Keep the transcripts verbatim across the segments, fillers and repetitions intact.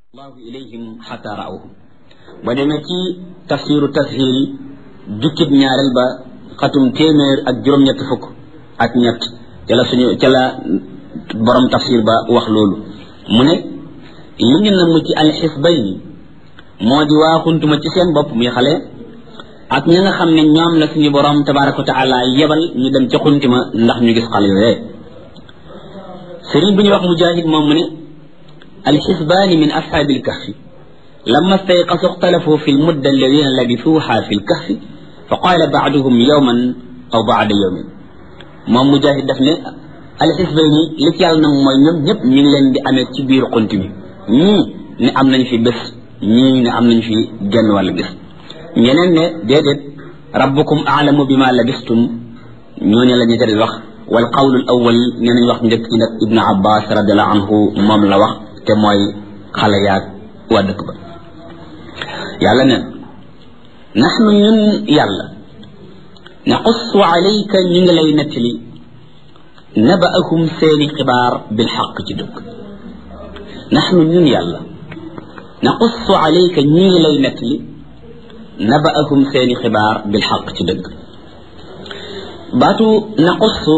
allahu ilayhim xata raawhum ba demee ci tafsiru tashil jukkib ñaareel ba xatum téeméer ak juróom-ñett fukk ak ñett ca la suñu ca la borom tafsir ba wax loolu mu ne li ñu namm ci alxisbayni moo di waaxuntuma ci seen bopp muy xale ak ñi nga xam ne ñoom la suñu borom tabaraka wa taala yebal ñu dem ca xuntima ndax ñu gis xale yooyee sëriñ bu ñu wax mujahid moom mu ne الحسبان من أصحاب الكهف لما استيقظوا اختلفوا في المدة الذين لبثوها في الكهف فقال بعضهم يوما أو بعد يوم moom Mujaahid daf ne alxisbayni li ci yàlla nag mooy ñoom ñëpp ñu ngi leen di amee ci biir xunt mi ñii ne am nañ fi bés ñii ne am nañ fi genn wàll bés ñeneen ne déedéet rabbukum aalamu bima labistum ñooñu la ñu tari wax wal qawlu al awwal nee nañ wax njëkk ci nag Ibnu Abbas radiallahu anhu moom la wax te mooy xale yaag waa dëkk ba yàlla neen naxnu ñun yàlla naqussu alayka ñu ngi lay nettali nabaahum seeni xibaar bil xaq ci dëgg naxnu ñun yàlla naqussu alayka ñu ngi lay nettali nabaahum seeni xibaar bil xaq ci dëgg baatu naqussu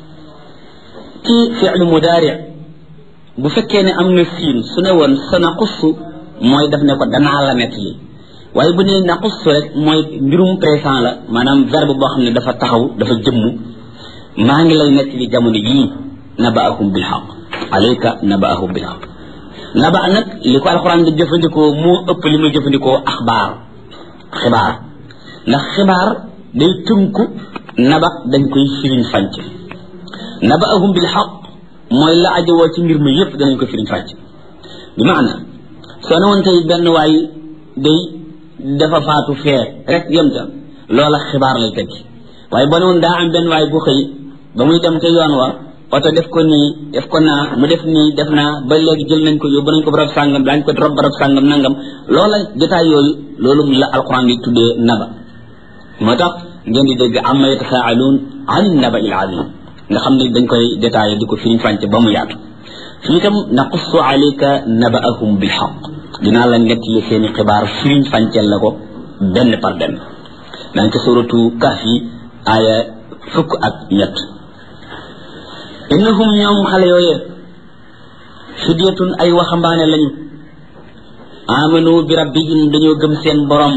ci fi'lu mudaari bu fekkee ne am na siin su ne woon sa naqussu mooy daf ne ko danaa la nettali waaye bu ne naqussu rek mooy mbirum présent la maanaam verbe boo xam ne dafa taxaw dafa jëmm maa ngi lay nettali jamono yii nabaahum bil haqq alayka nabaahum bil haqq naba nag li ko alxuraan di jëfandikoo moo ëpp li muy jëfandikoo axbaar xibaar ndax xibaar day tënku naba dañ koy firiñ fànc nabaahum bil haqq mooy la ajowoo ci mbir mi yëpp danañ ko firiñ fàcc bi maana soo ne woon tey benn waay day dafa faatu fee rek yem ca loola xibaar lay tekki waaye boo ne woon daa am benn waay bu xëy ba muy dem ca yoon wa oto def ko nii def ko naa mu def nii def naa ba léegi jël nañ ko yóbbu nañ ko barab sàngam daañ ko rob barab sàngam nangam loola jotaay yooyu loolu la alquran di tuddee naba moo tax ngeen di dégg amma yatasaaluun ani naba il azim nga xam ne dañ koy détaillé di ko firiñ fànc ba mu yaatu fii itam naqussu alayka nabaahum bil haqq dinaa la nettali seeni xibaar firiñ fàncel la ko benn par benn dañ ko suratu Kahf yi aaya fukk ak ñett innahum ñoom xale yooyee fidyatun ay waxambaane lañu amanu bi rabbihim dañoo gëm seen borom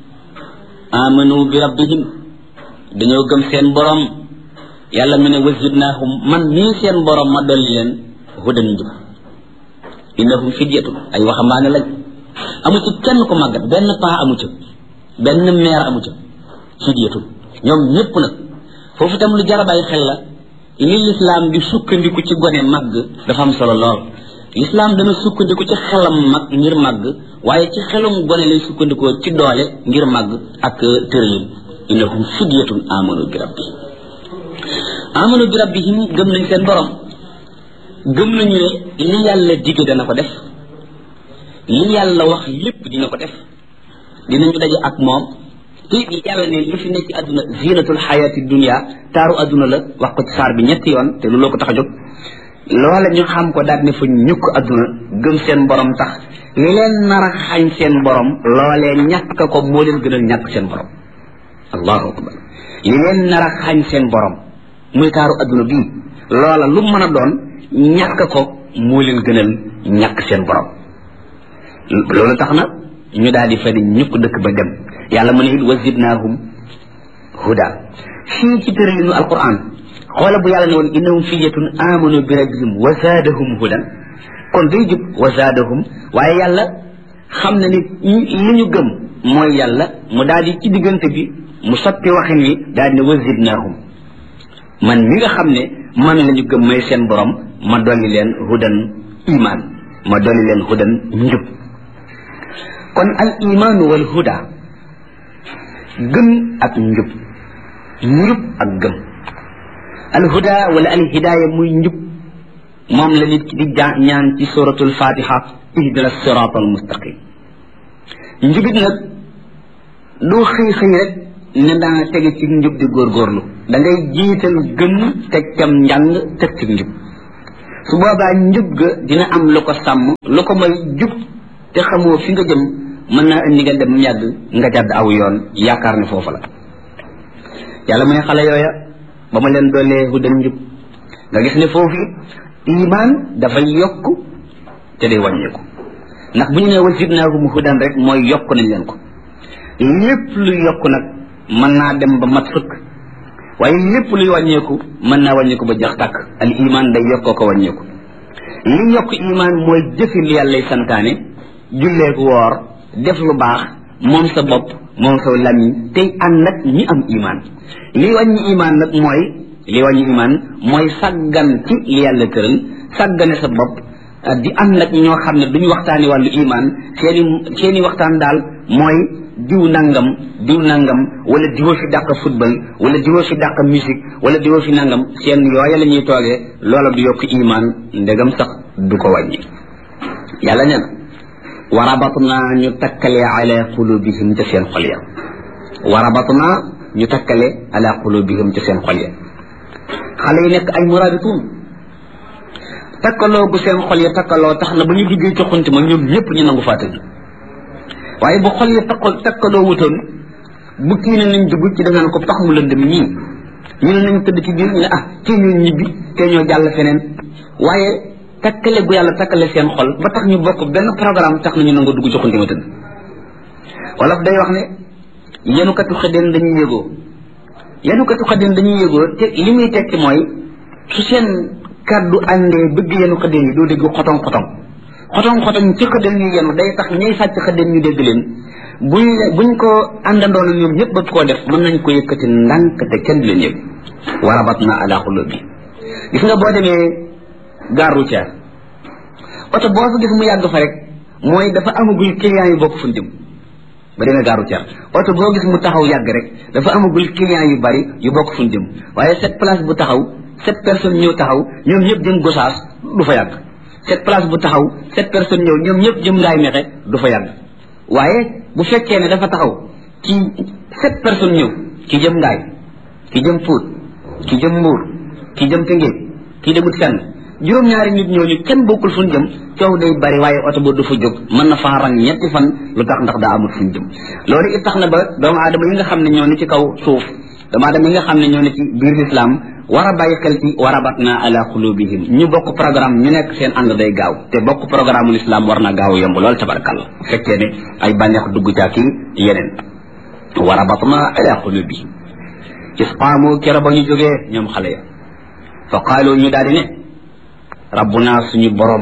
amanu bi rabbihim dañoo gëm seen borom yàlla mu ne wazidnaahum man nii seen borom ma dolli leen hudan njub innahum fidyatun ay waxambaane lañ amu ci kenn ko màggat benn paa amu ca benn meer amu ca fidyatun ñoom ñëpp nag foofu tam lu jar a bàyyi xel la li lislaam di sukkandiku ci gone màgg dafa am solo lool lislaam dana sukkandiku ci xelam mag ngir màgg waaye ci xelum gone lay sukkandikoo ci doole ngir màgg ak tëralin innahum fidyatun amanu bi rabbihim amanu bi rabbihim gëm nañ seen borom gëm nañu ne li yàlla dige dana ko def li yàlla wax lépp dina ko def dinañu daje ak moom te yàlla ne li fi nekk ci àdduna zinatul xayaati dunia taaru àdduna la wax ko ci saar bi ñetti yoon te looloo ko tax a jóg loola ñu xam ko daal ne fa ñukk àdduna gëm seen borom tax li leen nar a xañ seen borom loolee ñàkk ko moo leen gënal ñàkk seen borom allahu akbar li leen nar a xañ seen borom muy taaru adduna bii loola lu mën a doon ñàkk ko moo leen gënal ñàkk seen borom loolu tax na ñu daal di fa di ñukk dëkk ba dem yàlla mu ne it wa zidnaahum huda fii ci tëralinu alquran xoola bu yàlla ne woon innahum fidyatun amanu bi rabbihim wa zaadahum hudan kon day jub wa zaadahum waaye yàlla xam na ni li ñu gëm mooy yàlla mu daal di ci diggante bi mu soppi waxin wi daal di ne wa zidnaahum man mi nga xam ne man la ñu gëm may seen borom ma dolli leen hudan iman ma dolli leen hudan njub kon al imaanu wal huda gëm ak njub njub ak gëm al huda wala al hidaaya muy njub moom la nit ki di ñaan ci suratul fatiha ihdina sirata al mustaqim njubit nag doo xëy xëy rek ne daa tege ci njub di góorgóorlu da ngay jiital gëm teg cam njàng teg ci njub su boobaa njub ga dina am lu ko sàmm lu ko may jub te xamoo fi nga jëm mën naa indi nga dem yàgg nga jàdd aw yoon yaakaar ne foofu la yàlla mu ne xale yooya ba ma leen doolee hudan njub nga gis ne foofu iman dafay yokk te day wàññeeku ndax bu ñu nee wa zidnaahum hudan rek mooy yokk nañ leen ko lépp luy yokk nag mën naa dem ba mat fëkk waaye lépp luy wàññeeku mën naa wàññeeku ba jax tàkk al iman day yokkoo ko wàññeeku li yokk iman mooy jëfi li yàllay santaane julleeku woor def lu baax moom sa bopp moom sa lamiñ tey ànd nag ñi am iman li wàññi iman nag mooy li wàññi iman mooy sàggan ci li yàlla tëral sàggane sa bopp di ànd nag ñoo xam ne duñu waxtaani wàllu iman seeni seeni waxtaan daal mooy diw nangam diw nangam wala diwoo fi dàq football wala diwoo fi dàq musique wala diwoo fi nangam seen yooya la ñuy toogee loola du yokk iman ndegam sax du ko wàññi yàlla nee na wa rabatna ñu takkale ala qulubihim ca seen xol ya wa rabatna ñu takkale ala qulubihim ca seen xol ya xale yi nekk ay murabituun takkaloo gu seen xol ya takkaloo tax na ba ñu duggee ci xunti ma ñoom ñëpp ñu nangu faa tëdd waaye bu xol ya takkal takkaloo wutoon bu kii ne nañ dugg ci da ngaan ko tax mu lëndëm ñii ñu ne nañ tëdd ci biir ñu ne ah tey ñoo ñibbi tey ñoo jàll feneen waaye takkale gu yàlla takkale seen xol ba tax ñu bokk benn programme tax nañu nangoo dugg ci xunti ma tëdd wolof day wax ne yenukatu xëddeen dañuy yëgoo yenukatu xëddeen dañuy yëgoo te li muy tekki mooy su seen kaddu àndee bëgg yenu xëddeen yi doo dégg xotong xotong xotong xotong ci xëddeen yi yenu day tax ñay sàcc xëddeen ñu dégg leen buñ buñ ko àndandoona ñoom ñëpp bëgg koo def mën nañ ko yëkkati ndànk te kenn du leen yëg warabatna ala qulubi gis nga boo demee gare routière oto boo fa gis mu yàgg fa rek mooy dafa amagul client yu bokk fu jëm ba demee gare routière oto boo gis mu taxaw yàgg rek dafa amagul client yu bari yu bokk fu jëm waaye cette place bu taxaw cette personne ñëw taxaw ñoom ñëpp jëm Gossas du fa yàgg cette place bu taxaw cette personne ñëw ñoom ñëpp jëm Ngaay Mexe du fa yàgg waaye bu fekkee ne dafa taxaw ci cette personne ñëw ki jëm Ngaay ki jëm Pout ki jëm Mbuur ki jëm Tëngéej ki demut fenn juróom-ñaari nit ñooñu kenn bokkul fu ñu jëm coow day bari waaye oto ba du fa jóg mën na faa rang ñetti fan lu tax ndax daa amul fu ñu jëm loolu it tax na ba doomu aadama yi nga xam ne ñoo ne ci kaw suuf doomu aadama yi nga xam ne ñoo ne ci biir lislaam war a bàyyi xel ci warabatna ala qulubihim ñu bokk programme ñu nekk seen ànd day gaaw te bokk programme l'islam war na gaaw yomb lool tabarakalla bu fekkee ne ay bànneex dugg ca ki yeneen warabatna ala qulubihim isqaamu kera ba ñu jógee ñoom xale ya fa qaalu ñu daal di ne rabbuna suñu borom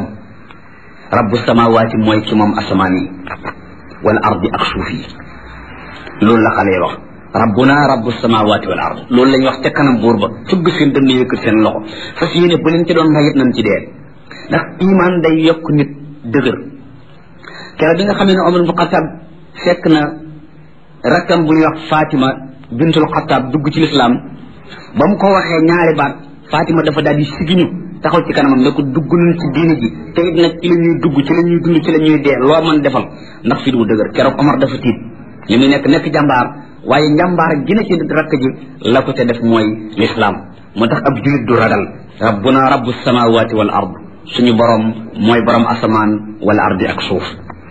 rabbu samawaati mooy ki moom asamaan yi wal ardi ak suuf yi loolu la xale ya wax rabbuna rabbu samawati wal ard loolu lañ wax ca kanam buur ba fëgg seen dënn yëkkat seen loxo fas yéene bu leen ci doon mayit nañ ci dee ndax iman day yokk nit dëgër keroog bi nga xam ne Omar ibn Khattab fekk na rakkam bu ñuy wax Fatima bintul Khattab dugg ci lislaam ba mu ko waxee ñaari baat Fatima dafa daal di sigiñu taxaw ci kanamam ne ko dugg nañ ci diine ji te it nag ci la ñuy dugg ci la ñuy dund ci la ñuy dee loo mën defal ndax fi du dëgër keroog Omar dafa tiit li muy nekk nekk jàmbaar waaye njàmbaar gi na ci rakk ji la ko te def mooy l'islam moo tax ab julit du ragal rabbuna rabbu samawati wal ard suñu borom mooy borom asamaan wal ardi ak suuf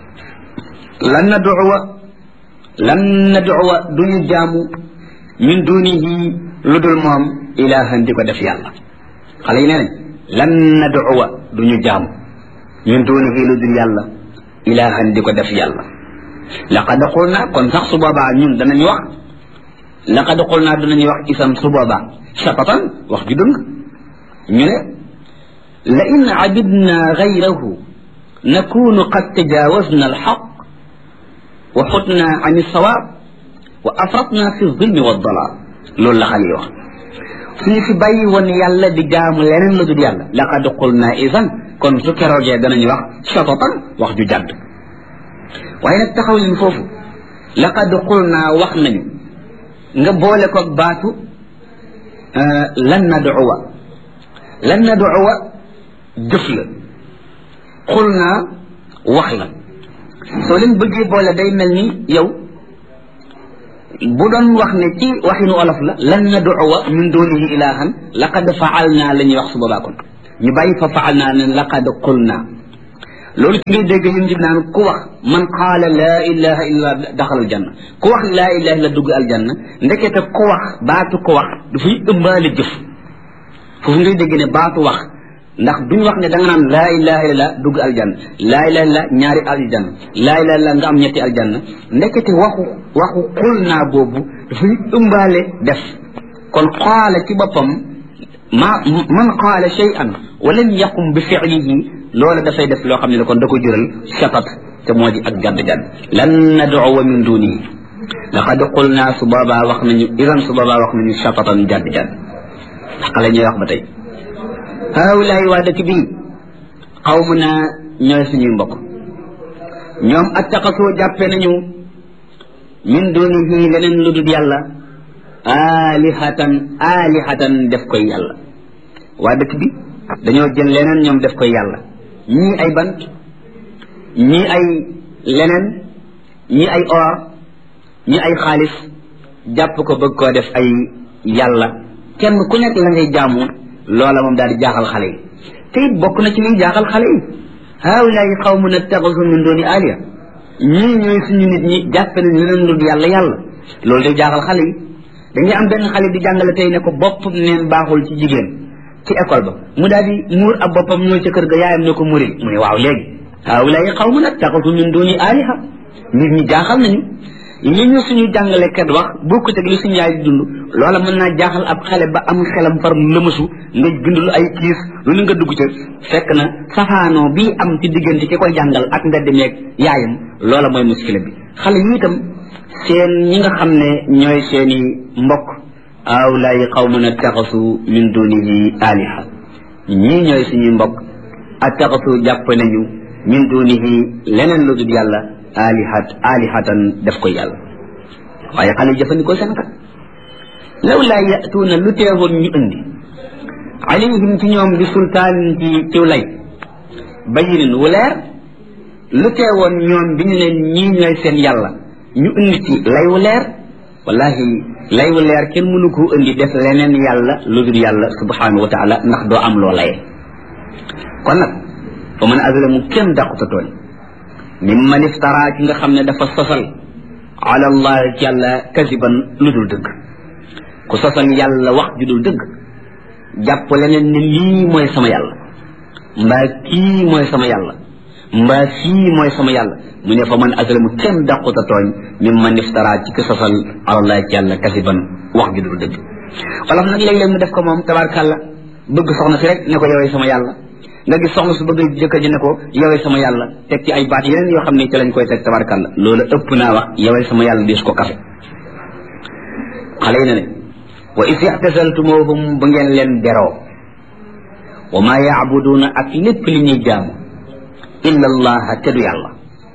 lan nad'uwa lan nad'uwa duñu jaamu min dunihi lu dul moom ilahan di ko def yàlla xale yi nee nañ lan nad'uwa duñu jaamu min dunihi lu dul yàlla ilahan di ko def yàlla laqad qulna kon sax su boobaa ñun danañu wax laqad qulna danañu wax isam su boobaa shatatan wax ju dëng ñu ne la in abidna gayrahu nakunu qad tajawazna alxaq wa xutna an alsawaab wa afratna fi zulmi wa dalal loolu la xale yi wax suñu fi bàyyi woon yàlla di jaamu leneen la dul yàlla laqad qulna isan kon su keroogee danañu wax shatatan wax ju jàdd waaye nag taxaw leen foofu laqad qulna wax nañu nga boole ko baatu lan nad'uwa lan nad'uwa jëf la qulna wax la soo leen bëggee boole day mel ni yow bu doon wax ne ci waxinu olof la lan nad'uwa min dunihi ilahan laqad fa'alna la ñuy wax su boobaa kon ñu bàyyi fa fa'alna ne laqad qulna loolu ci ngay dégg ñun ci naan ku wax man qaala laa ilaha illa daxal aljanna ku wax laa ilaha illa dugg aljanna ndekete ku wax baatu ko wax dafay ëmbaale jëf foofu ngay dégg ne baatu wax ndax duñ wax ne da nga naan laa ilaha illa dugg aljanna laa ilaha illa ñaari aljanna laa ilaha illa nga am ñetti aljanna ndekete waxu waxu xul naa boobu dafay ëmbaale def kon qaala ci boppam ma man qaala shay'an wa lam yaqum bi fi'lihi loola dafay def loo xam ne kon da ko jural shatat te moo di ak jadd jadd lan nad'uwa min dunihi laqad qulna su boobaa wax nañu idan su boobaa wax nañu shatatan jadd jadd xale ñooy wax ba tey haawulaay waa dëkk bii qawmuna ñooy suñuy mbokk ñoom attaqasoo jàppe nañu min dunihi leneen lu dul yàlla alihatan alihatan def koy yàlla waa dëkk bi dañoo jël leneen ñoom def koy yàlla ñii ay bant ñii ay leneen ñii ay or ñii ay xaalis jàpp ko bëgg koo def ay yàlla kenn ku nekk la ngay jaamu loola moom daal di jaaxal xale yi te it bokk na ci liy jaaxal xale yi haawulaay qawmun ittaxasu min duni aliya ñii ñooy suñu nit ñi jàppe nañ leneen lu dul yàlla yàlla loolu day jaaxal xale yi dañuy am benn xale di jàngale tey ne ko bopp neen baaxul ci jigéen ci école ba mu daal di muur ab boppam ñëw ca kër ga yaayam ne ko muril mu ne waaw léegi haawulaay qawmun ittaxasu min duni aliha nit ñi jaaxal nañu li ñu suñu jàngale kat wax bokkut ak li suñu yaay di dund loola mën naa jaaxal ab xale ba am xelam far lëmasu nga bindul ay kiis lu ne nga dugg ca fekk na safaanoo bii am ci diggante ki koy jàngal ak mbedd meeg yaayam loola mooy muskila bi xale yi itam seen ñi nga xam ne ñooy seeni mbokk awlaay qawmun attaxasu min dunihi aliha ñii ñooy suñuy mbokk attaxasu jàpp nañu min dunihi leneen lu dul yàlla alihat alihatan def ko yàlla waaye xale yi jëfandikoo seen kat law laa yatuuna lu teewoon ñu indi alayhim ci ñoom bi sultaan ci ciw lay bayinin wu leer lu teewoon ñoom bi ñu leen ñii ñooy seen yàlla ñu indi ci lay wu leer wallahi lay wu leer kenn mënu koo indi def leneen yàlla lu dul yàlla subhanahu wa taala ndax doo am loo laye kon nag fa man azlamu kenn dàquta tooñ mimman iftara ci nga xam ne dafa sosal ala allah yàlla kasiban lu dul dëgg ku sosal yàlla wax ju dul dëgg jàpp leneen ne lii mooy sama yàlla mbaa kii mooy sama yàlla mbaa fii mooy sama yàlla mu ne fa man azlamu kenn dàquta tooñ mimman iftara ci ku sosal ala allah yàlla kasiban wax ju dul dëgg wala nag léeg-léeg mu def ko moom tabarkàlla bëgg soxna si rek ne ko yowee sama yàlla nga gis soxna su bëgg jëkkër ji ne ko yowee sama yàlla teg ci ay baat yeneen yoo xam ne ci lañ koy teg tabarkàlla loolu ëpp naa wax yowee sama yàlla diis ko kafe xale yi ne ne wa is i'tazaltumuhum ba ngeen leen beroo wa ma ya'buduuna ak lépp li ñuy jaamu illa allaha te du yàlla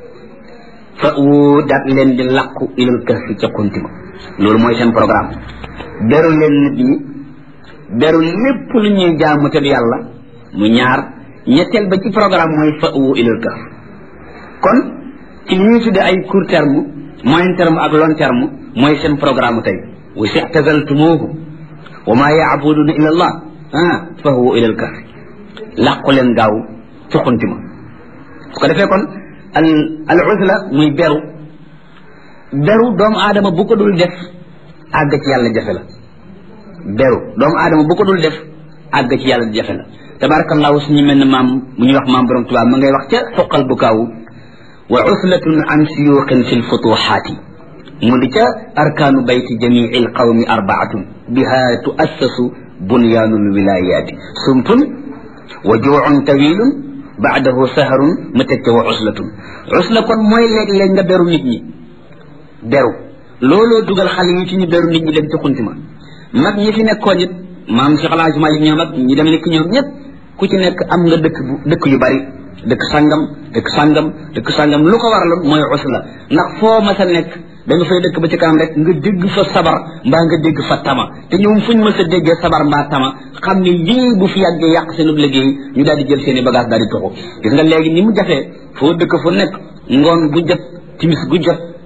fa wu daat leen di làqu ilal kahfi ca kuntima loolu mooy seen programme beru leen nit ñi beru lépp lu ñuy jaamu te du yàlla mu ñaar ñetteel ba ci programme mooy fa wu ilal kahf kon ci li ñuy tudde ay court terme moyen terme ak long terme mooy seen programme tey wa i'tazaltumuhu wa ma ya'buduna illa allah ah fa huwa ilal kahf làqu leen gaaw ci xuntima su ko defee kon al al uzla muy beru beru doomu aadama bu ko dul def àgg ci yàlla jafe la beru doomu aadama bu ko dul def àgg ci yàlla jafe la tabarakallahu suñu mel ne maam mu ñuy wax maam borom tubaab ma ngay wax ca xoqal bu kaaw wa uslatun an siyuqin fi lfutuxaati mu di ca arkaanu bayti jamii lqawmi arbaatun biha tuassasu bunyaanu lwilayaati sumtun wa juucun tawilun baadahu saharun ma teg ca wa uslatun usla kon mooy léeg-léeg nga beru nit ñi beru looloo dugal xale yi ci ñu beru nit ñi dem ci xuntima mag ñi fi nekkoon it maam Cheikh El Hadj Malick ñoom ak ñi dem nekk ñoom ñëpp ku ci nekk am nga dëkk bu dëkk yu bari dëkk sàngam dëkk sàngam dëkk sàngam lu ko waraloon mooy usla ndax foo mas a nekk da nga fay dëkk ba ci kanam rek nga dégg fa sabar mbaa nga dégg fa tama te ñoom fuñ mës a déggee sabar mbaa tama xam ne lii bu fi yàggee yàq seen liggéey ñu daal di jël seen i bagage daal di toxu gis nga léegi ni mu jafee foo dëkk fu nekk ngoon gu jot timis gu jot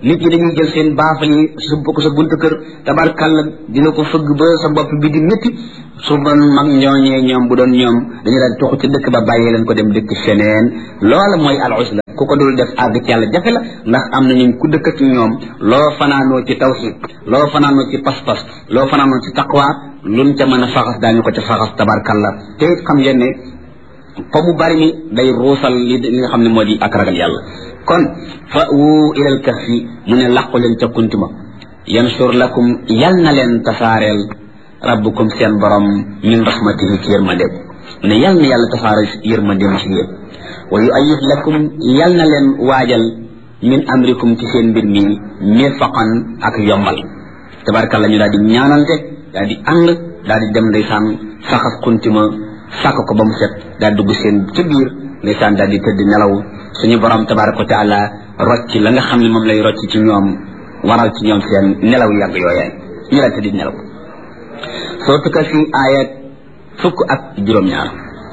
nit ñi dañuy jël seen baafal yi sump ko sa buntu kër tabarkàlla dina ko fëgg ba sa bopp bi di métti su doon mag ñooñee ñoom bu doon ñoom dañu daan toxu ci dëkk ba bàyyee leen ko dem dëkk feneen loola mooy al usla ku ko dul def àgg ci yàlla jafe la ndax am na ñu ku dëkk ci ñoom loo fanaanoo ci tawhid loo fanaanoo ci pas-pas loo fanaanoo ci taqwa luñ ca mën a faxas daañu ko ca faxas tabarkàlla te it xam ngeen ne fa mu bari mi day ruusal li nga xam ne moo di ak ragal yàlla kon fa wu ilal kahfi mu ne làqu leen ca kuntima yansur lakum yal na leen tasaareel rabbukum seen borom min rahmatihi ci yërmande mu ne yal na yàlla tasaare yërmande ci yéen wa yu ayid lakum yal na leen waajal min amrikum ci seen mbir mi mirfaqan ak yombal tabarkalla ñu daal di ñaanante daal di ànd daal di dem ndeysaan saxas kuntima sàkk ko ba mu set daal dugg seen ca biir ndeysaan daal di tëdd nelaw suñu borom tabaraka wa taala rocc la nga xam ne moom lay rocc ci ñoom waral ci ñoom seen nelaw yàgg yooyee ñu la tëdd nelaw soo tukka fi aayat fukk ak juróom-ñaar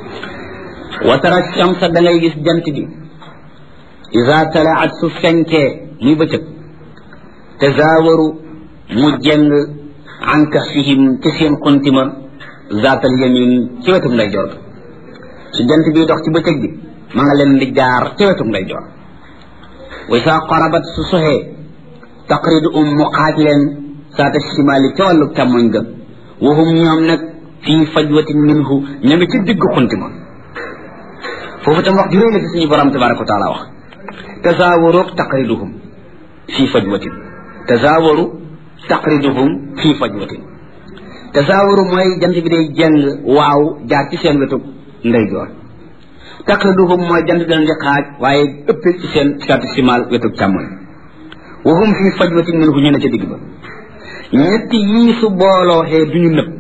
wa tara shamsa da ngay gis jant bi iza talaat su fenkee muy bëccëg tazaawaru mu jeng an kahfihim ci seen xuntima zaatal yamin ci wetum nday jor su jant bi dox ci bëccëg bi ma nga leen di jaar ci wetum nday jor wa isa qarabat su soxee taqridu um mu xaaj leen saata shimaali ca wàllu càmmoñ ga wahum ñoom nag fii fajwatin minhu ña nga ci digg xuntima foofu tam wax ju réy la ci suñu borom tabaraka wa taala wax tazaawaru taqriduhum fii fajwatin tazaawaru taqriduhum fii fajwatin tazaawaru mooy jant bi day jeng waaw jaar ci seen wetu ndeyjoor taqriduhum mooy jant bi leen di xaaj waaye ëpp ci seen saatu simal wetu càmmoñ wahum fii fajwatin minhu ñu ne ca digg ba ñetti yii su booloo xee duñu nëb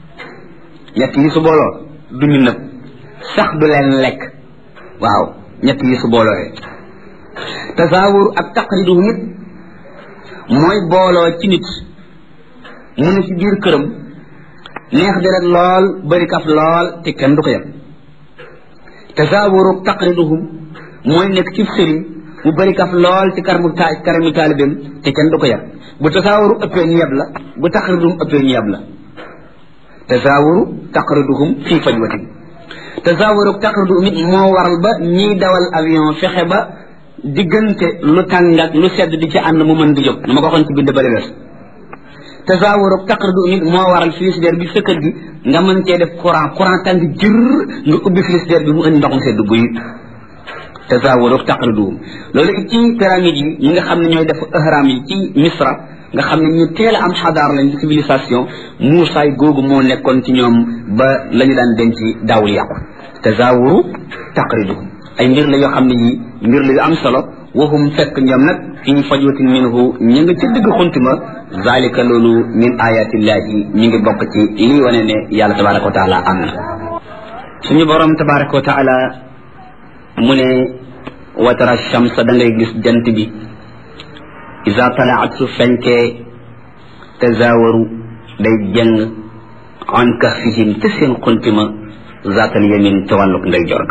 ñetti yii su booloo duñu nëb sax du leen lekk waaw ñetti yii su booloo xee tazaawaru ak taqriduhum it mooy booloo ci nit mu ne ci biir këram neex deret lool bari kaf lool te kenn du ko yem tazaawaru taqriduhum mooy nekk ci sëriñ mu bari kaf lool ci karamu ta karamu taalibeem te kenn du ko yem bu tazaawaru ëppee ñu yeb la bu taqriduhum ëppee ñu yeb la tazaawaru taqriduhum fii fajwatin tazaawaru taqriduhum it moo waral ba ñiy dawal avion fexe ba diggante lu tàng ak lu sedd di ci ànd mu mën di jóg na ma ko waxoon ci bind bari wees tazaawaru taqriduhum it moo waral frigidaire bi sa kër gi nga mën cee def courant courant tàng jër nga ubbi frigidaire bi mu indi ndox mu sedd guy tazaawaru taqriduhum loolu it ci pyramide yi ñi nga xam ne ñooy def ihram yi ci misra nga xam ne ñu teel a am xadaar lañ ci civilisation muusaay googu moo nekkoon ci ñoom ba la ñu daan denc daawul yàqu tazaawaru taqriduhum ay mbir la yoo xam ne yi mbir la yu am solo waxum fekk ñoom nag fii fajwatin minhu ñu ngi ci digg xuntima zalika loolu min ayatillahi ñu ngi bokk ci lii wane ne yàlla tabaraka wa taala am na suñu borom tabaraka wa taala mu ne wa tara shamsa da ngay gis jant bi iza talaat su fenkee tazaawaru day jeng an kahfihim te seen xuntima zaatal yamin te wàlluk nday jorga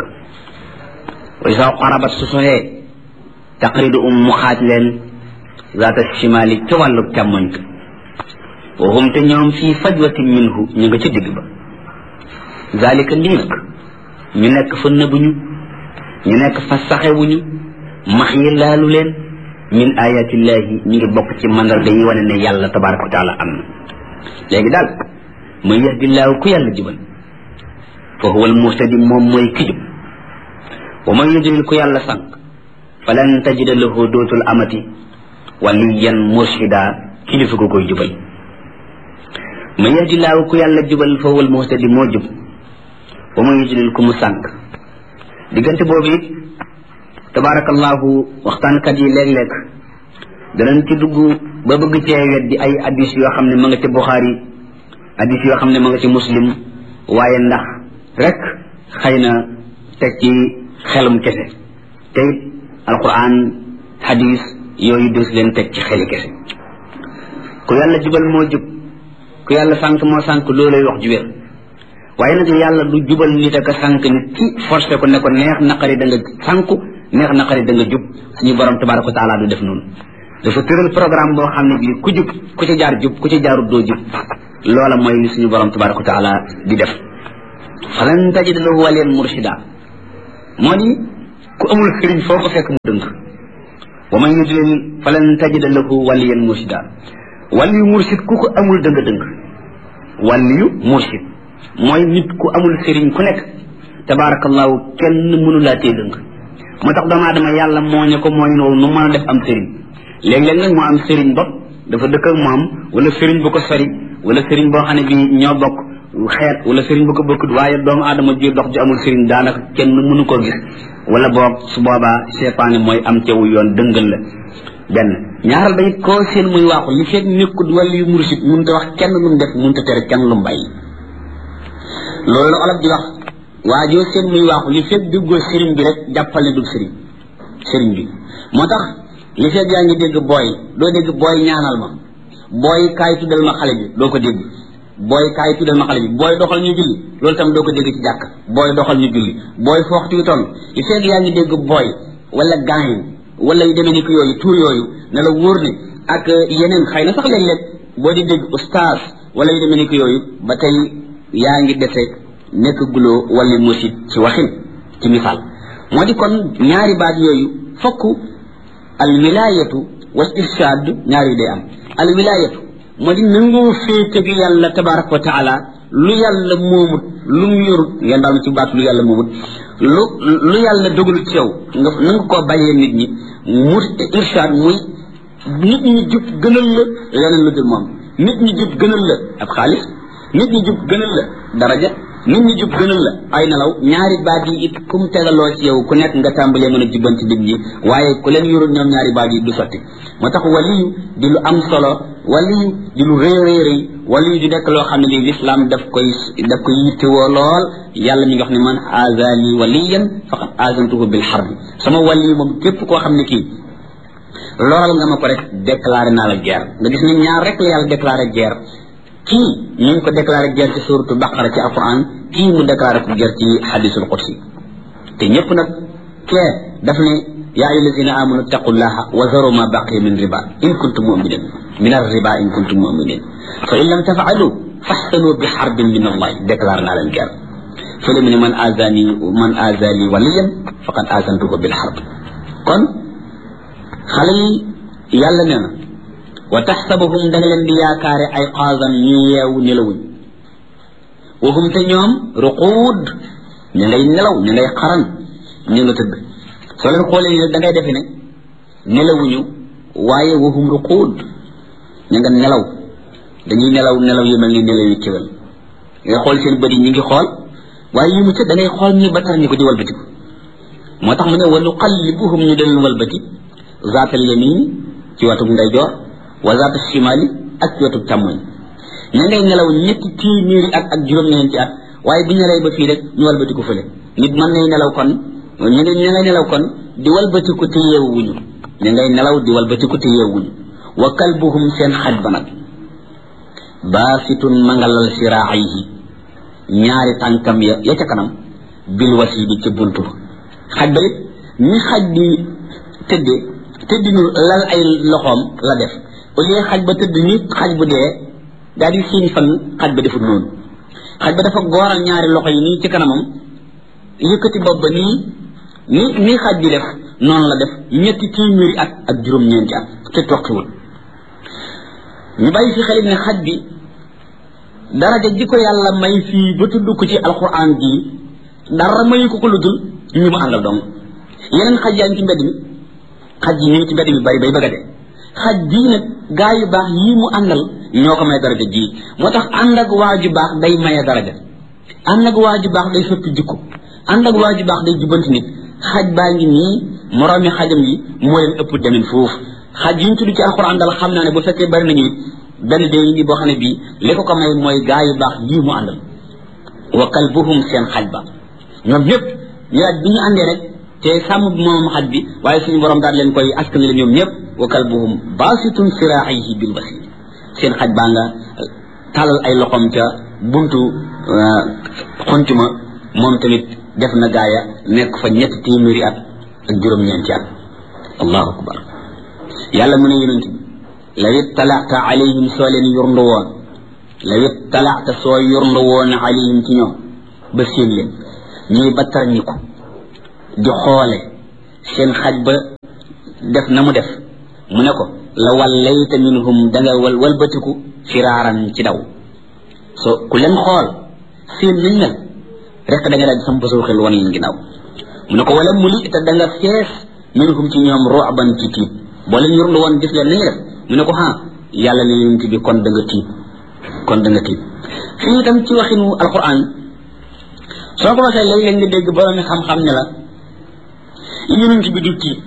wa isa qarabat su soxee taqridu um mu xaaj leen zaata shimali ca wàllu càmmoñ ka waxum te ñoom fii fajwatin minhu ñu nga ca digg ba zalika lii nag ñu nekk fa nëbuñu ñu nekk fa saxewuñu max yi laalu leen min ayatillahi ñu ngi bokk ci mandarga yi wane ne yàlla tabaraka wa taala am na léegi daal man yahdillaahu ku yàlla jubal fa huwa al muhtadi moom mooy ki jub wa man yudlil ku yàlla sànq falan tajida lahu dootul amati waliyan murshida kilifa ko koy jubal man yahdillaahu ku yàlla jubal fa huwa al muhtadi moo jub wa man yudlil ku mu sànq diggante boobu it tabarakallahu waxtaankat yi léeg-léeg danañ ci dugg ba bëgg cee weddi ay addis yoo xam ne ma nga ca Buxaari addis yoo xam ne ma nga ci Muslim waaye ndax rek xëy na teg ci xelum kese te it alquran hadis yooyu des leen teg ci xeli kese ku yàlla jubal moo jub ku yàlla sànq moo sànq loolay wax ju wér waaye nag yàlla du jubal nit ak a sànq nit ci forcé ko ne ko neex naqari da nga sànku neex naqari da nga jub suñu borom tabaraka wa taala du def noonu dafa tëral programme boo xam ne bii ku jub ku ci jaar jub ku ci jaarut doo jub loola mooy li suñu borom tabaraka wa taala di def falan tajid lahu waliyan murshida moo di ku amul sëriñ foo ko fekk mu dëng wa man yudlil falan tajid lahu waliyan murshida waliyu murshid ku ko amul dëng dëng waliyu murshid mooy nit ku amul sëriñ ku nekk tabarakallahu kenn mënu laa tee dëng moo tax doomu aadama yàlla moo ñu ko mooy noonu nu mën a def am sëriñ léeg-léeg nag moo am sëriñ bopp dafa dëkk ak moom wala sëriñ bu ko sori wala sëriñ boo xam ne bi ñoo bokk xeet wala sëriñ bu ko bokkut waaye doomu aadama ji dox ju amul sëriñ daanaka kenn mënu koo gis wala boog su boobaa seytaane mooy am cewu yoon dëngal la benn ñaaral ba it koo seen muy waaxu li fekk nekkut wala yu mursid mun te wax kenn lu mu def mun te tere kenn lu mu bàyyi loolu la olof di wax waa joo seen muy waaxu li fekk duggoo sëriñ bi rek jàppal ne dug sëriñ sëriñ bi moo tax li fekk yaa ngi dégg booy doo dégg booy ñaanal ma booy kaay tuddal ma xale bi doo ko dégg booy kaay tuddal ma xale bi booy doxal ñu julli loolu tam doo ko dégg ci jàkk booy doxal ñu julli booy fooxtu yu toll li fekk yaa ngi dégg booy wala gaañ wala yu demee ni ko yooyu tuur yooyu ne la wóor ne ak yeneen xëy na sax léeg-léeg boo di dégg ustaas wala yu demee ni ko yooyu ba tey yaa ngi dese nekk guloo wala musid ci waxin ci misaal moo di kon ñaari baat yooyu fokk al wilayatu wal irshad ñaari day am al wilayatu moo di nangoo féete gi yàlla tabaraka wa taala lu yàlla moomut lu mu yorut ngeen daal ci baat lu yàlla moomut lu lu yàlla dogalut ci yow nga nanga koo bàyyee nit ñi mu irshad muy nit ñi jub gënal la leneen lu dul moom nit ñi jub gënal la ab xaalis nit ñi jub gënal la daraja nit ñi jub gënal la ay nelaw ñaari baat yi it kum tegaloo ci yow ku nekk nga tàmbalee mën a jubbanti nit ñi waaye ku leen yorul ñoom ñaari baat yi du sotti moo tax waliyu di lu am solo waliyu di lu rëy rëy rëy waliyu di nekk loo xam ne lii lislaam daf koy daf koy yittewoo lool yàlla mi ngi wax ne man azali waliyan faqad azantuhu bil harbi sama waliyu moom képp koo xam ne kii loral nga ma ko rek déclaré naa la guerre nga gis ni ñaar rek la yàlla déclaré guerre kii ñu ngi ko déclaré guerre ci suratu baqara ci alquran kii mu déclaré ko guerre ci hadisul qudsi te ñëpp nag kee daf ne yaa ayyuha allazina amanu taqullaha wa zaru ma baqiya min riba in kuntum mu'minin min ar-riba in kuntum mu'minin fa in lam taf'alu fahsanu bi harbin min allah déclaré naa leen guerre fële mu ne man azani man azali waliyan faqad azantuhu bil harb kon xale yi yàlla nee na wa taxsabuhum da nga leen di yaakaare ay qaazan ñu yeewu nelawuñ waxum te ñoom ruquud ñu ngay nelaw ñu ngay xaran ñu nga tëdd soo leen xoolee ni da ngay defe ne nelawuñu waaye waxum ruquud ñu nga nelaw dañuy nelaw nelaw yu mel ni nelaw yu kéwél ngay xool seen bët yi ñu ngi xool waaye yu mu ca da ngay xool ñi ba tar ñu ko di walbatiku moo tax mu ne wa nuqallibuhum ñu daleen walbati zaatal yamin ci watub ndeyjoor wa zaatu shimali ak ci watub càmmoñ ña ngay nelaw ñetti téeméeri at ak juróom-ñeenti at waaye bu ñu nelawee ba fii rek ñu walbatiku fële nit mën nay nelaw kon ñu ngi ña ngay nelaw kon di walbatiku te yeewuñu ña ngay nelaw di walbatiku te yeewuñu wa kalbuhum seen xaj ba nag baasitun mangalal siraayihi ñaari tànkam ya ya ca kanam bil wasiidi ca buntu ba xaj ba it ñi xaj di tëddee tëddinu lal ay loxoom la def au lieu xaj ba tëdd ni xaj bu dee daal di siini fan xaj ba defut noonu xaj ba dafa gooral ñaari loxo yi nii ci kanamam yëkkati bopp ba nii ni nii xaj bi def noonu la def ñetti téeméeri at ak juróom-ñeenti at te toqiwul ñu bàyyi fi xalit ne xaj bi daraja ji ko yàlla may fii ba tudd ko ci alquran ji dara mayu ko ko lu dul ñu mu àndal dong yeneen xaj yaa ngi ci mbedd mi xaj yi ñu ngi ci mbedd mi bari bay bëgg a de xaj bii nag gaa yu baax yii mu àndal ñoo ko may daraja ji moo tax ànd ak waa ju baax day maye daraja ànd ak waa ju baax day soppi jikko ànd ak waa ju baax day jubbanti nit xaj baa ngi nii moroomi xajam yi moo leen ëpp demin foofu xaj yi ñu tudd ci alquran dal xam naa ne bu fekkee bari nañu it benn dee ngi boo xam ne bii li ko ko may mooy gaa yu baax yii mu àndal wa kalbuhum seen xaj ba ñoom ñëpp ñu laaj bi ñu àndee rek te sàmm moom xaj bi waaye suñu borom daal leen koy askan leen ñoom ñëpp wa kalbuhum baasitun siraahihi bil wasiid seen xaj baa nga talal ay loxoom ca buntu xontuma moom tamit def na gaaya nekk fa ñetti téeméeri at ak juróom-ñeenti at allahu akbar yàlla mu ne yonent bi law ittalaata alayhim soo leen yurndu woon law ittalaata soo yurndu woon alayhim ci ñoom ba seen leen ñuy battar ñi ko di xoole seen xaj ba def na mu def mu ne ko la wallayta minhum danga wal walbatiku firaaran ci daw so ku leen xool seen liñ mel rek da nga daal di sam basoo xel wan leen ginnaaw mu ne ko wala muli te da nga fees minhum ci ñoom ru'ban ci tiit boo leen yurlu woon gis leen nañu def mu ne ko ha yàlla ne yonent bi kon da nga tiit kon da nga tiit fii itam ci waxinu alquran soo ko waxee léeg-léeg nga dégg borom xam-xam ne la yonent bi du tiit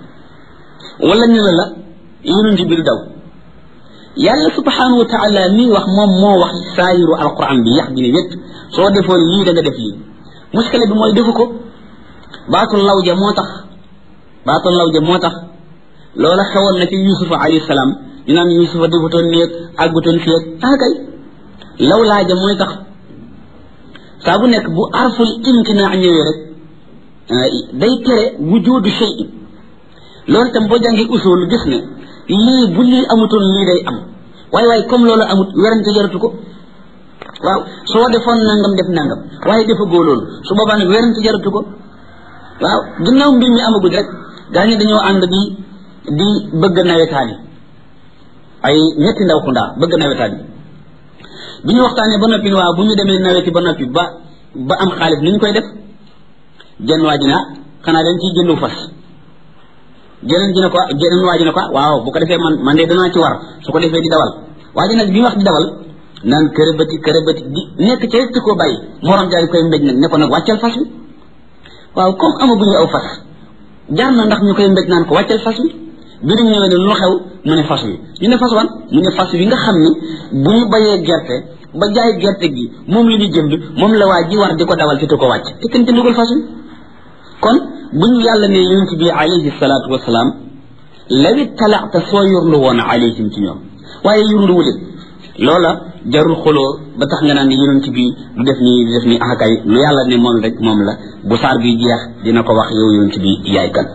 wala ñu ne la yonent bi du daw yàlla subhanahu wa taala mi wax moom moo wax saayiru alquran bi yax bi ne wét soo defoon lii da nga def lii muskale bi mooy defu ko baatul lawja moo tax baatul lawja moo tax loola xewoon na ci yusufa alayhi salaam ñu naan yusufa defutoon néeg àggutoon fii ah kay law laaja mooy tax saa bu nekk bu arful imtinaa ñëwee rek day tere wujudu shay loolu tam boo jàngee usul gis ne lii bu lii amutoon lii day am waaye waaye comme loolu amut werante jaratu ko waaw soo defoon nangam def nangam waaye defa góo loolu su boobaa nag werante jaratu ko waaw ginnaaw mbir mi amagul rek gaa ñi dañoo ànd di di bëgg nawetaani ay ñetti ndaw ku ndaa bëgg nawetaani bi ñu waxtaanee ba noppi waaw bu ñu demee naweti ba noppi ba ba am xaalis ni ñu koy def jenn waa ji na xanaa dañ ciy jëndu fas jeneen ji ne ko jeneen waa ji ne ko waaw bu ko defee man man de danaa ci war su ko defee di dawal waa ji nag bi wax di dawal naan kërëbati kërëbati di nekk ca rek koo bàyyi morom jaay koy mbéj nag ne ko nag wàccal fas wi waaw comme amaguñu aw fas jaar na ndax ñu koy mbéj naan ko wàccal fas wi bi ñu ñëwee ne lu xew mu ne fas wi ñu ne fas wan mu ne fas wi nga xam ni bu ñu bayee gerte ba jaay gerte gi moom la ñu jënd moom la waa ji war di ko dawal te ko wàcc te kenn jëndugul fas wi kon buñ yàlla ne yonent bi alayhi salaatu wasalaam lawi talaata soo yurlu woon alayhim ci ñoom waaye yurlu wu leen loola jarul xoloo ba tax nga naan ne yonent bi du def nii du def nii akay lu yàlla ne moom rek moom la bu saar bi jeex dina ko wax yow yonent bi yaay kan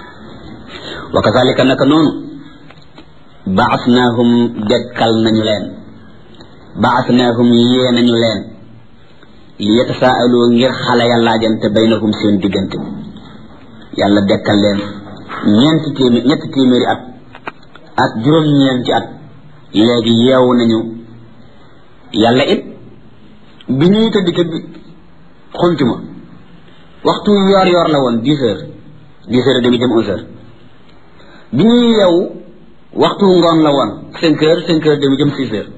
wa kazalika naka noonu baasnaahum dekkal nañu leen baasnaahum yee nañu leen li yatasaaloo ngir xale ya laajante baynahum seen diggante yàlla dekkal leen ñeenti téeméer ñetti téeméeri at ak juróom-ñeenti at léegi yeewu nañu yàlla it bi ñuy tëdd tëdd xontuma waxtu yoor yoor la woon dix heures dix heures et demi jëm onze heures bi ñuy yeewu waxtu ngoon la woon cinq heures cinq heures demi jëm six heures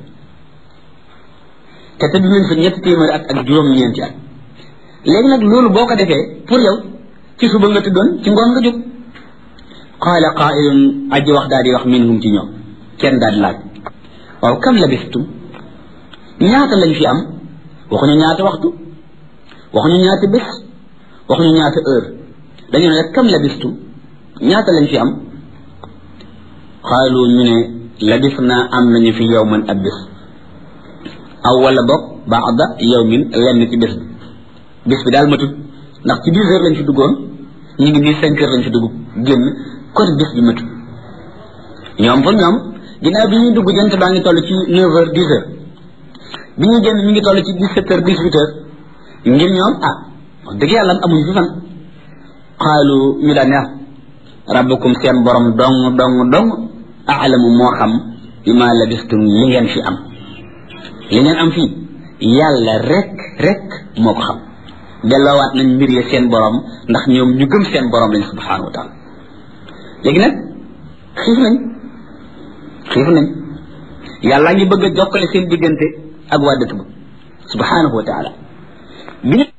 te tëdd nañ fa ñetti téeméeri at ak juróom-ñeenti at léegi nag loolu boo ko defee pour yow ci suba nga tëddoon ci ngoon nga jóg qaala qaa'ilun aji wax daal di wax minhum ci ñoom kenn daal di laaj waaw kam labistum ñaata lañ fi am waxuñu ñaata waxtu waxuñu ñaata bés waxuñu ñaata heure dañu ne rek kam labistum ñaata lañ fi am qaalu ñu ne labis naa am nañu fi yawman ab bés aw wala boog baada yawmin lenn ci bés bi bés bi daal matut ndax ci dix heures lañ fi duggoon ñu ngi nii cinq heures lañ fi dugg génn kon bés bi matut ñoom fa ñoom ginnaaw bi ñuy dugg jant baa ngi toll ci neuf heures dix heures bi ñuy génn ñu ngi toll ci dix-sept heures dix-huit heures ngir ñoom ah wax dëgg yàlla amuñu fi fan xaalu ñu daan neex rabbukum seen borom dong dong dong aalamu moo xam bi ma labistum li ngeen fi am li ngeen am fii yàlla rek rek moo ko xam delloowaat nañ mbir ya seen borom ndax ñoom ñu gëm seen borom lañ subhanahu wa taala léegi nag xiif nañ xiif nañ yàlla ngi bëgg a jokkale seen diggante ak waa dëkk ba subhanahu wa taala bi